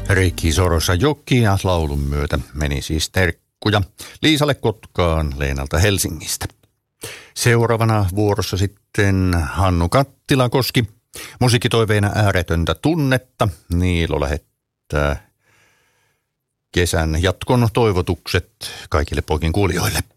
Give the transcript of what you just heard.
Rikki Sorsajoki ja laulun myötä meni siis terkkuja Liisalle Kotkaan Leenalta Helsingistä. Seuraavana vuorossa sitten Hannu Kattilakoski. Musiikkitoiveena Ääretöntä tunnetta. Niilo lähettää kesän jatkon toivotukset kaikille poikin kuulijoille.